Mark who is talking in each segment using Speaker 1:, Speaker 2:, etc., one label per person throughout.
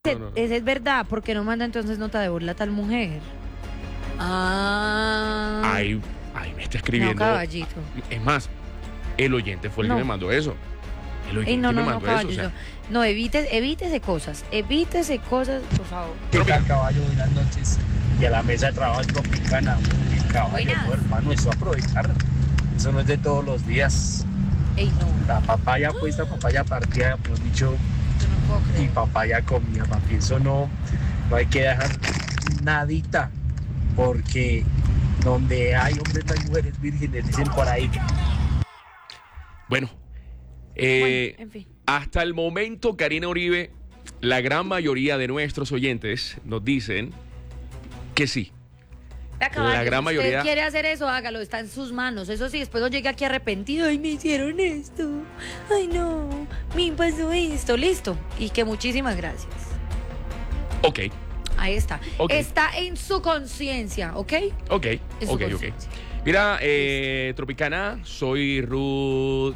Speaker 1: Esa es verdad, porque no manda entonces nota de burla a tal mujer.
Speaker 2: Ahí me está escribiendo.
Speaker 1: No, caballito.
Speaker 2: Es más, el oyente fue el que me mandó eso. El oyente me mandó eso. O sea,
Speaker 1: no, evítese cosas, por favor.
Speaker 3: ¿Qué tal, caballo? Buenas noches. Y a la mesa de trabajo es Tropicana. El caballo, no, hermano, eso aprovechar. Eso no es de todos los días.
Speaker 1: Ey, no.
Speaker 3: La papaya puesta, papaya partida, por dicho,
Speaker 1: Yo no puedo creer.
Speaker 3: y papaya comida, papi. Eso no hay que dejar nadita, porque donde hay hombres no hay mujeres vírgenes, dicen por ahí.
Speaker 2: bueno,
Speaker 1: En fin.
Speaker 2: hasta el momento, Karina Uribe, la gran mayoría de nuestros oyentes nos dicen que sí.
Speaker 1: La
Speaker 2: gran mayoría.
Speaker 1: Si usted quiere hacer eso, hágalo, está en sus manos. Eso sí, después no llegue aquí arrepentido. Ay, me hicieron esto. Ay, no, me pasó esto. Listo. Y que muchísimas gracias.
Speaker 2: Ok.
Speaker 1: Ahí está.
Speaker 2: Ok.
Speaker 1: Está en su conciencia, ¿ok?
Speaker 2: Ok.
Speaker 1: En su
Speaker 2: Ok.
Speaker 1: conciencia.
Speaker 2: Mira, Tropicana, soy Ruth.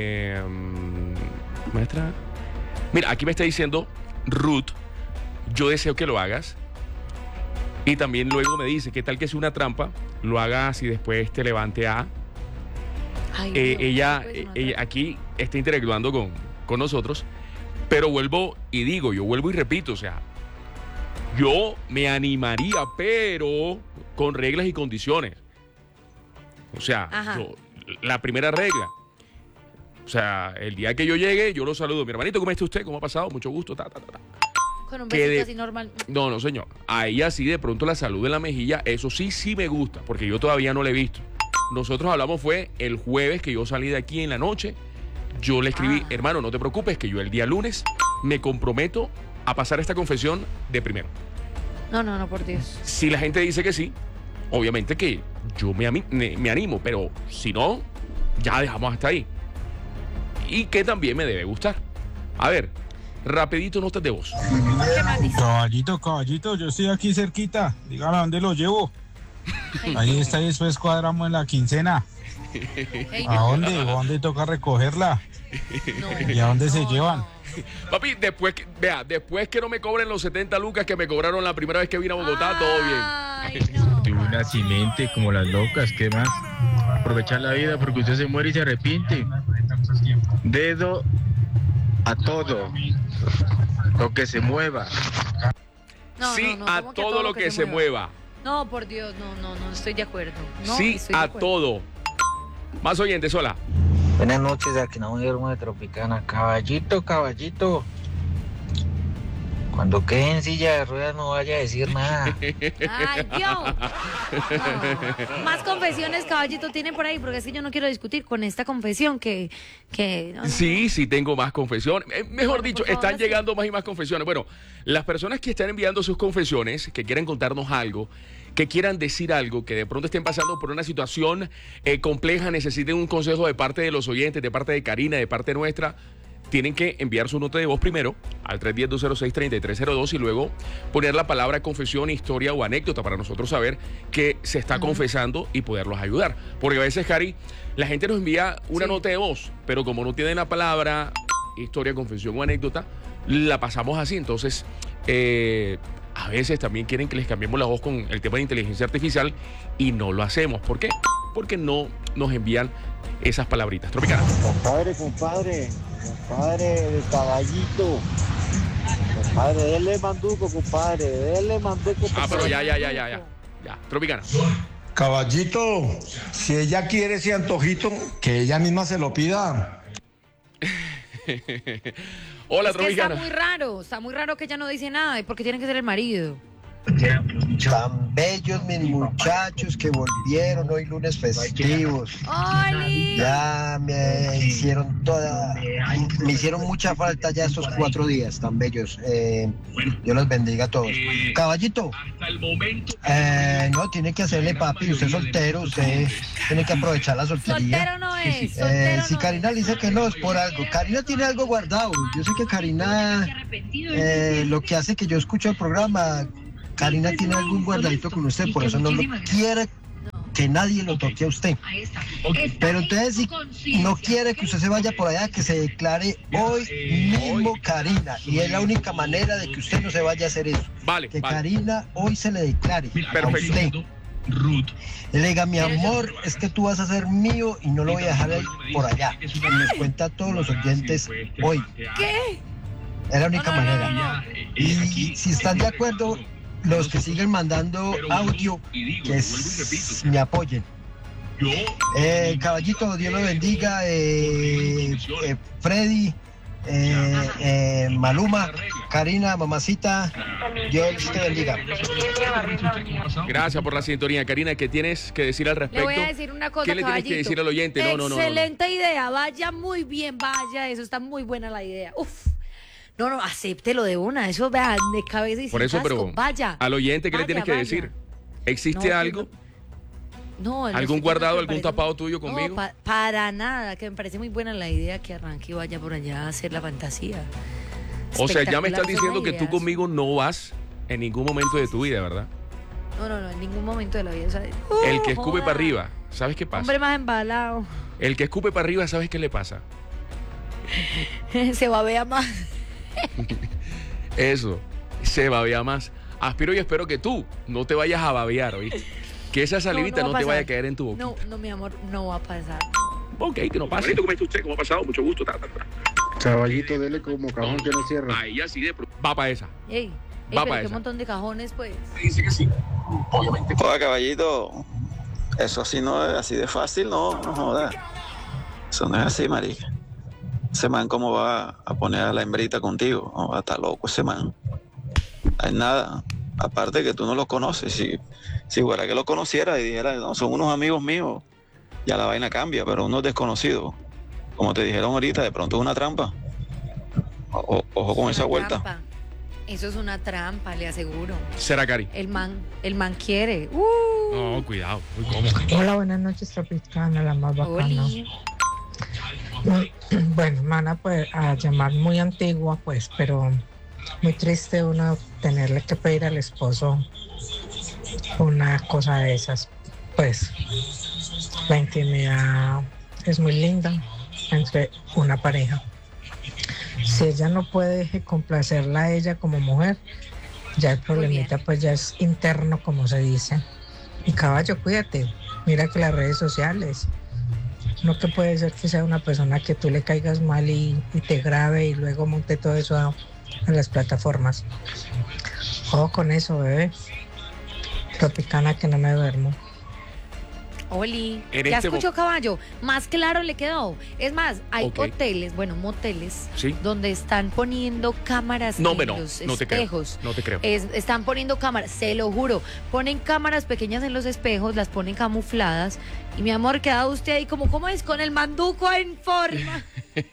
Speaker 2: Maestra. Mira, aquí me está diciendo Ruth, yo deseo que lo hagas. Y también luego me dice, ¿qué tal que sea una trampa? Lo hagas y después te levante a...
Speaker 1: Ay, no,
Speaker 2: ella
Speaker 1: pues, no,
Speaker 2: aquí está interactuando con nosotros, pero vuelvo y digo, yo vuelvo y repito, o sea, yo me animaría, pero con reglas y condiciones. O sea, la primera regla, o sea, el día que yo llegue, yo lo saludo. Mi hermanito, ¿cómo está usted? ¿Cómo ha pasado? Mucho gusto.
Speaker 1: con un besito así normal.
Speaker 2: No, señor. A ella sí, de pronto la salud en la mejilla, eso sí me gusta, porque yo todavía no la he visto. Nosotros hablamos fue el jueves que yo salí de aquí en la noche. Yo le escribí, hermano, no te preocupes, que yo el día lunes me comprometo a pasar esta confesión de primero.
Speaker 1: No, por Dios.
Speaker 2: Si la gente dice que sí, obviamente que yo me animo, pero si no, ya dejamos hasta ahí. Y que también me debe gustar. A ver, rapidito notas de voz.
Speaker 1: ¿Qué más dice?
Speaker 4: Caballito, yo estoy aquí cerquita. Dígame a dónde lo llevo. Ahí está y después cuadramos en la quincena.
Speaker 1: Ey,
Speaker 4: ¿A dónde? ¿A dónde toca recogerla? ¿Y a dónde se llevan?
Speaker 2: Papi, después que no me cobren los 70 lucas que me cobraron la primera vez que vine a Bogotá, todo bien.
Speaker 1: Ay, no.
Speaker 5: Tuve un accidente como las locas, ¿qué más? Aprovechar la vida porque usted se muere y se arrepiente. Dedo a todo lo que se mueva.
Speaker 2: Sí,
Speaker 1: ¿cómo
Speaker 2: a todo lo que se mueva.
Speaker 1: No, por Dios, no estoy de acuerdo. No,
Speaker 2: Sí,
Speaker 1: estoy de
Speaker 2: a
Speaker 1: acuerdo.
Speaker 2: todo. Más oyentes, hola.
Speaker 6: Buenas noches, aquí no de Tropicana. Caballito. Cuando quede en silla de ruedas no vaya a decir nada.
Speaker 1: Ay, Dios. No. Más confesiones, caballito, tienen por ahí, porque es que yo no quiero discutir con esta confesión que no.
Speaker 2: Sí, tengo más confesiones. Mejor
Speaker 1: Bueno,
Speaker 2: dicho,
Speaker 1: por favor,
Speaker 2: están
Speaker 1: sí.
Speaker 2: llegando más y más confesiones. Bueno, las personas que están enviando sus confesiones, que quieren contarnos algo, que quieran decir algo, que de pronto estén pasando por una situación compleja, necesiten un consejo de parte de los oyentes, de parte de Karina, de parte nuestra, tienen que enviar su nota de voz primero al 310-206-3302 y luego poner la palabra confesión, historia o anécdota para nosotros saber que se está confesando y poderlos ayudar. Porque a veces, Cari, la gente nos envía una nota de voz, pero como no tienen la palabra historia, confesión o anécdota, la pasamos así. Entonces, a veces también quieren que les cambiemos la voz con el tema de inteligencia artificial y no lo hacemos. ¿Por qué? Porque no nos envían esas palabritas. Tropicana.
Speaker 7: Compadre de caballito. Compadre, déle manduco, compadre. Déle manduco.
Speaker 2: Pero ya. Tropicana.
Speaker 8: Caballito, si ella quiere ese antojito, que ella misma se lo pida.
Speaker 2: Hola,
Speaker 1: Es que
Speaker 2: Tropicana.
Speaker 1: está muy raro que ella no dice nada. ¿Y por qué tiene que ser el marido?
Speaker 6: Tan bellos mis muchachos que volvieron hoy lunes festivos.
Speaker 1: ¡Oli!
Speaker 6: Ya me hicieron mucha falta ya estos 4 días tan bellos. Dios los bendiga a todos. Caballito, no, tiene que hacerle papi, usted es soltero, usted tiene que aprovechar la soltería.
Speaker 1: Soltero no es, soltero
Speaker 6: Si
Speaker 1: no
Speaker 6: Karina
Speaker 1: es.
Speaker 6: le dice que no, es por algo. Karina tiene algo guardado. Yo sé que Karina, lo que hace que yo escucho el programa, Karina tiene algún guardadito con usted, por eso no lo quiere que nadie lo toque a usted. Pero entonces si no quiere que usted se vaya por allá, que se declare hoy mismo Karina. Y es la única manera de que usted no se vaya a hacer eso. Que Karina hoy se le declare a usted. Le diga, mi amor, es que tú vas a ser mío y no lo voy a dejar por allá. Y les cuenta a todos los oyentes hoy.
Speaker 1: ¿Qué?
Speaker 6: Es la única manera. Y si están de acuerdo, los que siguen mandando audio, que me apoyen. Caballito, Dios lo bendiga. Freddy, Maluma, Karina, mamacita, Dios te bendiga.
Speaker 2: Gracias por la sintonía, Karina. ¿Qué tienes que decir al respecto?
Speaker 1: Le voy a decir una cosa,
Speaker 2: ¿Qué le tienes que decir al oyente? No.
Speaker 1: Excelente idea, vaya muy bien, vaya, eso está muy buena la idea. Uf. No, acéptelo de una, eso vean de cabeza y sin
Speaker 2: por eso,
Speaker 1: casco.
Speaker 2: pero
Speaker 1: vaya.
Speaker 2: Al oyente, ¿qué le tienes que decir? ¿Existe algo?
Speaker 1: No,
Speaker 2: ¿Algún guardado, algún tapado tuyo conmigo?
Speaker 1: No, para nada, que me parece muy buena la idea que arranque y vaya por allá a hacer la fantasía.
Speaker 2: O sea, ya me estás diciendo que tú conmigo no vas en ningún momento de tu vida, ¿verdad?
Speaker 1: No, en ningún momento de la vida. ¿Sabes?
Speaker 2: El que escupe para arriba, ¿sabes qué pasa?
Speaker 1: Hombre más embalado.
Speaker 2: El que escupe para arriba, ¿sabes qué le pasa?
Speaker 1: Se babea más.
Speaker 2: Eso, se babea más. Aspiro y espero que tú no te vayas a babear, ¿oíste? Que esa salivita no te vaya a caer en tu boca.
Speaker 1: No, mi amor, no va a pasar.
Speaker 2: Ok, que no pase.
Speaker 9: ¿Cómo está usted? ¿Cómo ha pasado? Mucho gusto.
Speaker 5: Caballito, dele como cajón que no cierra.
Speaker 9: Ahí así de...
Speaker 2: Va para esa.
Speaker 1: Pero qué montón de cajones, pues.
Speaker 9: Dice que sí, obviamente.
Speaker 10: Joder, caballito, eso así no es así de fácil, no joda. Eso no es así, marica. Ese man, ¿cómo va a poner a la hembrita contigo? No, va a estar loco ese man. No hay nada. Aparte que tú no los conoces. Si fuera que los conociera y dijera, no, son unos amigos míos, ya la vaina cambia, pero unos desconocidos, como te dijeron ahorita, de pronto es una trampa. Ojo con esa vuelta.
Speaker 1: Trampa. Eso es una trampa, le aseguro.
Speaker 2: ¿Será, Cari?
Speaker 1: El man quiere.
Speaker 2: No, cuidado. Muy cómodo.
Speaker 11: Hola, buenas noches, Tropicana, la más bacana. Bueno, mana, pues a llamar muy antigua, pues, pero muy triste uno tenerle que pedir al esposo una cosa de esas. Pues la intimidad es muy linda entre una pareja. Si ella no puede complacerla a ella como mujer, ya el problemita pues ya es interno, como se dice. Y caballo, cuídate, mira que las redes sociales, no que puede ser que sea una persona que tú le caigas mal y te grabe y luego monte todo eso a las plataformas. Ojo con eso, bebé. Tropicana, que no me duermo.
Speaker 1: Oli, ¿ya escuchó, caballo? Más claro le quedó. Es más, hay hoteles, bueno, moteles,
Speaker 2: ¿sí?,
Speaker 1: donde están poniendo cámaras en los espejos.
Speaker 2: No te creo.
Speaker 1: Están poniendo cámaras, se lo juro. Ponen cámaras pequeñas en los espejos, las ponen camufladas. Y mi amor, queda usted ahí ¿cómo es? Con el manduco en forma.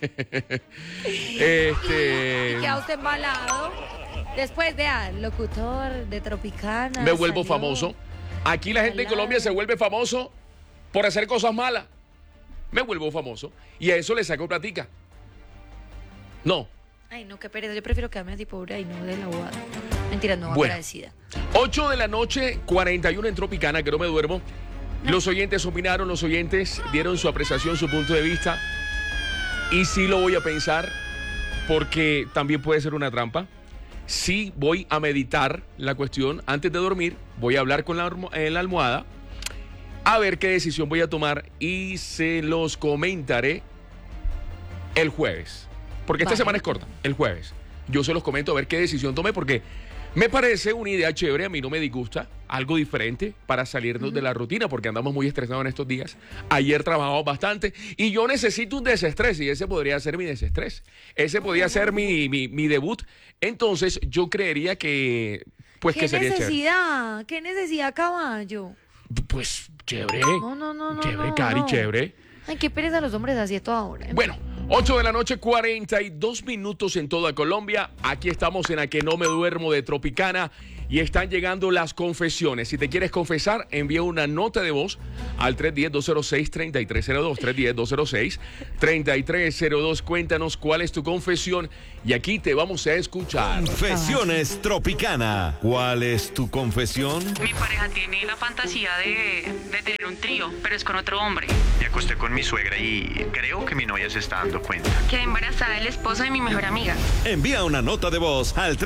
Speaker 1: Y queda usted embalado. Después, vea, locutor de Tropicana.
Speaker 2: Me vuelvo famoso. Aquí la gente de Colombia se vuelve famoso por hacer cosas malas. Me vuelvo famoso. Y a eso le saco platica. No.
Speaker 1: Ay, no, qué pereza. Yo prefiero quedarme así pobre y no de la abogada. Mentira, no,
Speaker 2: bueno,
Speaker 1: agradecida.
Speaker 2: 8 de la noche, 41 en Tropicana, que no me duermo. No. Los oyentes opinaron, los oyentes dieron su apreciación, su punto de vista. Y sí lo voy a pensar, porque también puede ser una trampa. Sí voy a meditar la cuestión antes de dormir. Voy a hablar con la almohada, a ver qué decisión voy a tomar y se los comentaré el jueves. Porque esta semana es corta, el jueves. Yo se los comento a ver qué decisión tomé, porque me parece una idea chévere, a mí no me disgusta, algo diferente para salirnos de la rutina, porque andamos muy estresados en estos días. Ayer trabajamos bastante y yo necesito un desestrés, y ese podría ser mi desestrés. Ese podría ser mi debut. Entonces yo creería que pues que sería chévere.
Speaker 1: ¿Qué necesidad, caballo?
Speaker 2: Pues chévere.
Speaker 1: No.
Speaker 2: Chévere, Cari, chévere.
Speaker 1: Ay, qué pereza los hombres así esto ahora.
Speaker 2: Bueno, 8 de la noche, 42 minutos en toda Colombia. Aquí estamos en A Que No Me Duermo de Tropicana. y están llegando las confesiones. Si te quieres confesar, envía una nota de voz al 310-206-3302. 310-206-3302. Cuéntanos cuál es tu confesión y aquí te vamos a escuchar.
Speaker 12: Confesiones Tropicana. ¿Cuál es tu confesión?
Speaker 13: Mi pareja tiene la fantasía de tener un trío, pero es con otro hombre.
Speaker 14: Me acosté con mi suegra y creo que mi novia se está dando cuenta.
Speaker 13: Quedé embarazada del esposo de mi mejor amiga.
Speaker 12: Envía una nota de voz al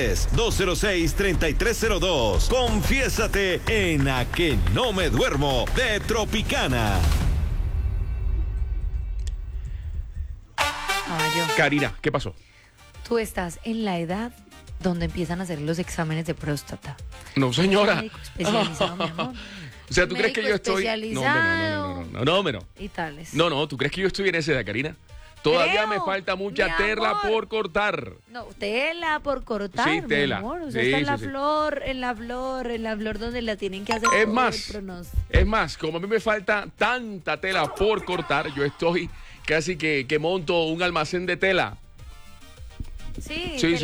Speaker 12: 310-206-3302. Confiésate en A Que No Me Duermo de Tropicana.
Speaker 2: Karina, ¿qué pasó?
Speaker 1: Tú estás en la edad donde empiezan a hacer los exámenes de próstata.
Speaker 2: No, señora.
Speaker 1: Médico especializado, mi amor.
Speaker 2: O sea, ¿tú crees que yo estoy...? No.
Speaker 1: Y tales.
Speaker 2: No, ¿tú crees que yo estoy en esa edad, Karina? Todavía
Speaker 1: Creo,
Speaker 2: me falta mucha
Speaker 1: mi
Speaker 2: tela
Speaker 1: amor.
Speaker 2: por cortar.
Speaker 1: No, tela por cortar,
Speaker 2: Sí, tela.
Speaker 1: mi amor. Usted
Speaker 2: Sí,
Speaker 1: está en
Speaker 2: sí,
Speaker 1: la
Speaker 2: sí.
Speaker 1: flor, en la flor donde la tienen que hacer
Speaker 2: Es
Speaker 1: todo
Speaker 2: más,
Speaker 1: el pronóstico.
Speaker 2: es más, como a mí me falta tanta tela por cortar, yo estoy casi que monto un almacén de tela.
Speaker 1: Sí,
Speaker 2: Sí.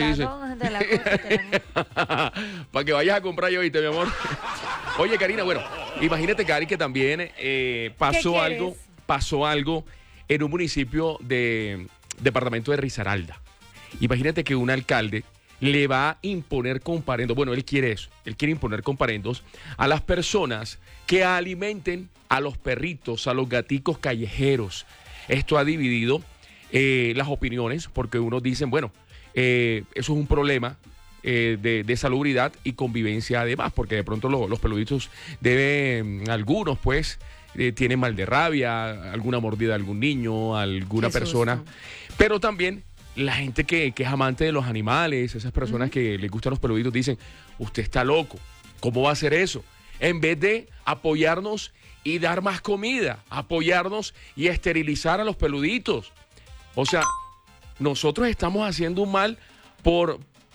Speaker 2: Para que vayas a comprar yo, ¿viste, mi amor? Oye, Karina, bueno, imagínate, Cari, que también pasó algo en un municipio de departamento de Risaralda. Imagínate que un alcalde le va a imponer comparendos. Bueno, él quiere eso. Él quiere imponer comparendos a las personas que alimenten a los perritos, a los gaticos callejeros. Esto ha dividido las opiniones porque unos dicen, bueno, eso es un problema de salubridad y convivencia además, porque de pronto los peluditos deben, algunos pues, tienen mal de rabia, alguna mordida de algún niño, alguna persona, pero también la gente que es amante de los animales, esas personas que les gustan los peluditos dicen, usted está loco, ¿cómo va a hacer eso? En vez de apoyarnos y dar más comida, apoyarnos y esterilizar a los peluditos. O sea, nosotros estamos haciendo un mal por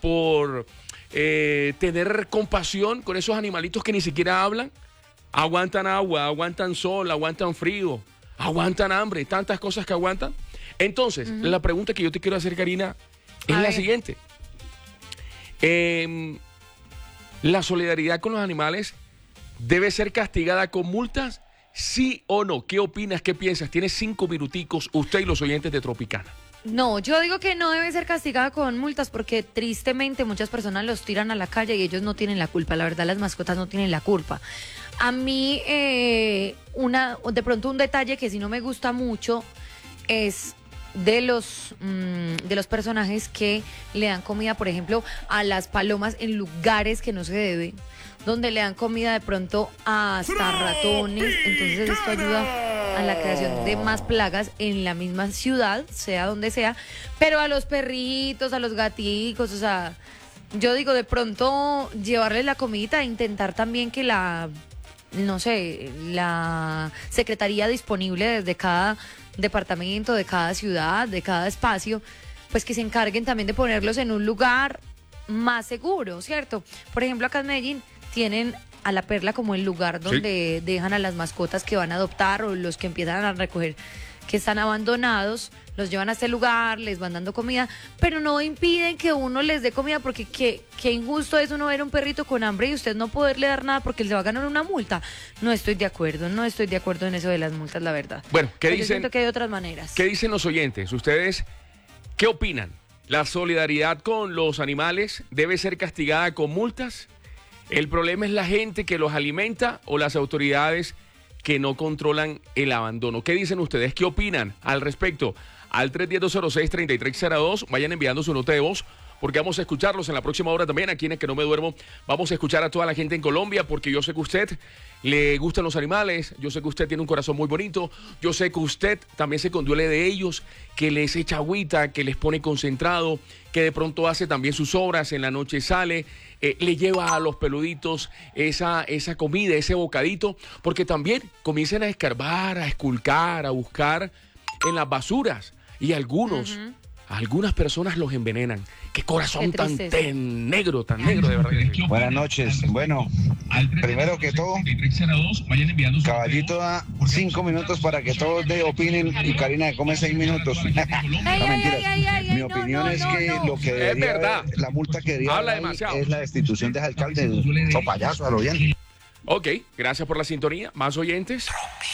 Speaker 2: tener compasión con esos animalitos que ni siquiera hablan. Aguantan agua, aguantan sol, aguantan frío, aguantan hambre, tantas cosas que aguantan. Entonces, la pregunta que yo te quiero hacer, Karina, es la siguiente. ¿La solidaridad con los animales debe ser castigada con multas? ¿Sí o no? ¿Qué opinas? ¿Qué piensas? Tienes 5 minuticos, usted y los oyentes de Tropicana.
Speaker 1: No, yo digo que no debe ser castigada con multas porque tristemente muchas personas los tiran a la calle y ellos no tienen la culpa. La verdad, las mascotas no tienen la culpa. A mí, de pronto un detalle que sí no me gusta mucho es de los personajes que le dan comida, por ejemplo, a las palomas en lugares que no se debe, donde le dan comida de pronto hasta ratones. Entonces esto ayuda a la creación de más plagas en la misma ciudad, sea donde sea, pero a los perritos, a los gaticos, o sea, yo digo, de pronto llevarles la comidita e intentar también que la secretaría disponible desde cada departamento, de cada ciudad, de cada espacio, pues que se encarguen también de ponerlos en un lugar más seguro, ¿cierto? Por ejemplo, acá en Medellín tienen a La Perla como el lugar donde dejan a las mascotas que van a adoptar o los que empiezan a recoger que están abandonados, los llevan a este lugar, les van dando comida, pero no impiden que uno les dé comida porque qué injusto es uno ver a un perrito con hambre y usted no poderle dar nada porque le va a ganar una multa. No estoy de acuerdo en eso de las multas, la verdad.
Speaker 2: Bueno, ¿qué dicen?
Speaker 1: Yo siento que hay otras maneras.
Speaker 2: ¿Qué dicen los oyentes? ¿Ustedes qué opinan? ¿La solidaridad con los animales debe ser castigada con multas? ¿El problema es la gente que los alimenta o las autoridades que no controlan el abandono? ¿Qué dicen ustedes? ¿Qué opinan al respecto? Al 310-206-3302, vayan enviando su nota de voz, porque vamos a escucharlos en la próxima hora también, aquí en El Que No Me Duermo. Vamos a escuchar a toda la gente en Colombia, porque yo sé que a usted le gustan los animales, yo sé que usted tiene un corazón muy bonito, yo sé que usted también se conduele de ellos, que les echa agüita, que les pone concentrado, que de pronto hace también sus obras, en la noche sale, le lleva a los peluditos esa comida, ese bocadito, porque también comiencen a escarbar, a esculcar, a buscar en las basuras. Y algunos a algunas personas los envenenan. Qué corazón
Speaker 1: Qué
Speaker 2: tan
Speaker 1: tristeza.
Speaker 2: negro, de verdad. que sí.
Speaker 8: Buenas noches. Bueno, primero que todo, Caballito da 5 minutos para que todos opinen y Karina come 6 minutos. No, mentiras. Mi opinión es que lo que debería
Speaker 2: verdad.
Speaker 8: haber, la multa que debería
Speaker 2: Habla
Speaker 8: haber
Speaker 2: demasiado.
Speaker 8: es la destitución de alcalde o payaso a lo bien.
Speaker 2: Ok, gracias por la sintonía. Más oyentes.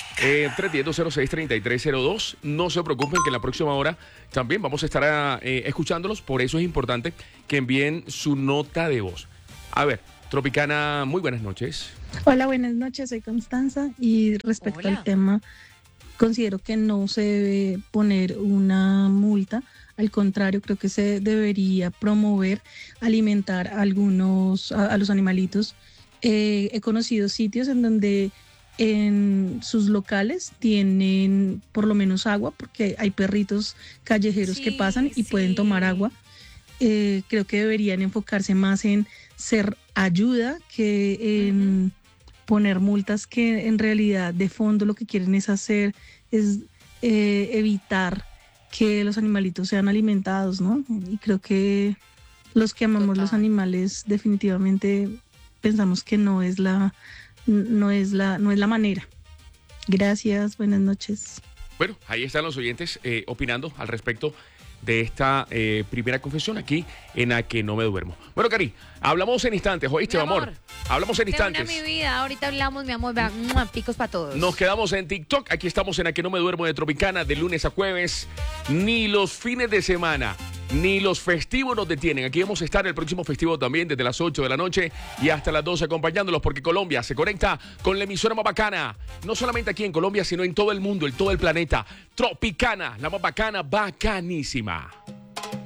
Speaker 2: 310-06-3302. No se preocupen que en la próxima hora también vamos a estar escuchándolos. Por eso es importante que envíen su nota de voz. A ver, Tropicana, muy buenas noches.
Speaker 15: Hola, buenas noches, soy Constanza y respecto al tema, considero que no se debe poner una multa, al contrario, creo que se debería promover alimentar a los animalitos. He conocido sitios en donde en sus locales tienen por lo menos agua, porque hay perritos callejeros que pasan y pueden tomar agua. Creo que deberían enfocarse más en ser ayuda que en poner multas, que en realidad de fondo lo que quieren es hacer es evitar que los animalitos sean alimentados, ¿no? Y creo que los que amamos los animales definitivamente pensamos que no es la manera. Gracias, buenas noches.
Speaker 2: Bueno, ahí están los oyentes opinando al respecto de esta primera confesión aquí en A Que No Me Duermo. Bueno, Cari, hablamos en instantes, ¿oíste, mi amor? Hablamos en instantes.
Speaker 1: Mi vida, ahorita hablamos, mi amor, vea, picos para todos.
Speaker 2: Nos quedamos en TikTok, aquí estamos en A Que No Me Duermo de Tropicana, de lunes a jueves. Ni los fines de semana, ni los festivos nos detienen. Aquí vamos a estar el próximo festivo también, desde las 8 de la noche y hasta las 12 acompañándolos, porque Colombia se conecta con la emisora más bacana, no solamente aquí en Colombia, sino en todo el mundo, en todo el planeta. Tropicana, la más bacana, bacanísima.